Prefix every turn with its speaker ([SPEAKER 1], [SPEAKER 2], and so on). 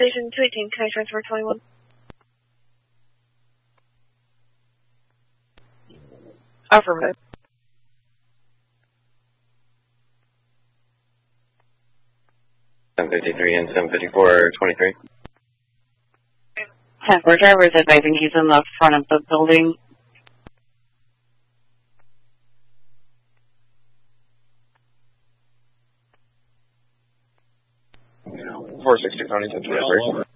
[SPEAKER 1] Station 218, can I transfer 21? Affirmative.
[SPEAKER 2] $753 and $754.23.
[SPEAKER 3] Our driver is advising he's in the front of the building.
[SPEAKER 2] $460 Tony, 10 reservation.